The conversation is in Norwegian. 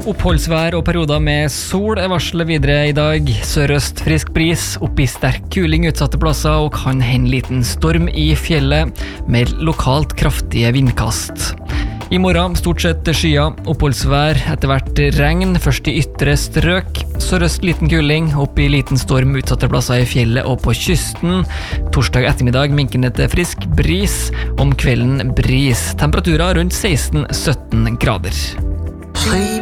Oppholdsvær og perioder med sol varslet videre i dag. Sørøst frisk bris, opp i sterk kuling utsatte plasser og kan hende liten storm i fjellet, med lokalt kraftige vindkast. I morgen stort sett skyer, oppholdsvær, etter hvert regn, først i ytre strøk. Sørøst liten kuling, opp i liten storm utsatte plasser i fjellet og på kysten. Torsdag ettermiddag minkende til frisk bris, om kvelden bris. Temperaturer rundt 16-17 grader.